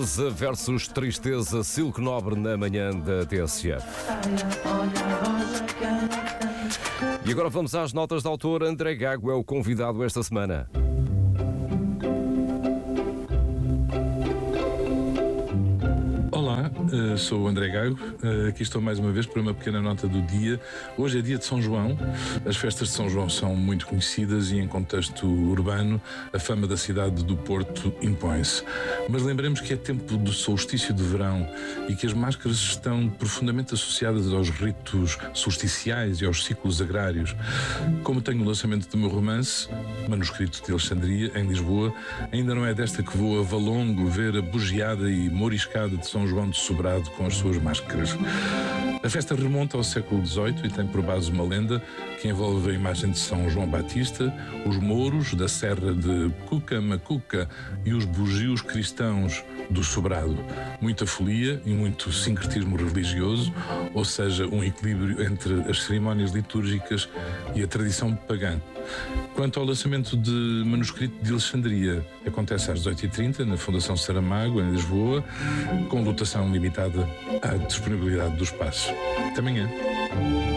Beleza versus Tristeza, Silk Nobre na manhã da TSF. E agora vamos às notas de autor. André Gago é o convidado esta semana. Olá, sou o André Gago, aqui estou mais uma vez para uma pequena nota do dia. Hoje é dia de São João, as festas de São João são muito conhecidas e em contexto urbano a fama da cidade do Porto impõe-se. Mas lembremos que é tempo do solstício de verão e que as máscaras estão profundamente associadas aos ritos solsticiais e aos ciclos agrários. Como tenho o lançamento do meu romance, Manuscrito de Alexandria, em Lisboa, ainda não é desta que vou a Valongo ver a bugiada e mouriscada de São João de Sobrado com as suas máscaras. A festa remonta ao século XVIII e tem por base uma lenda que envolve a imagem de São João Batista, os mouros da serra de Cucamacuca e os bugios cristãos do Sobrado. Muita folia e muito sincretismo religioso, ou seja, um equilíbrio entre as cerimónias litúrgicas e a tradição pagã. Quanto ao lançamento de Manuscrito de Alexandria, acontece às 18h30 na Fundação Saramago, em Lisboa, com lotação limitada à disponibilidade do espaço. Até amanhã.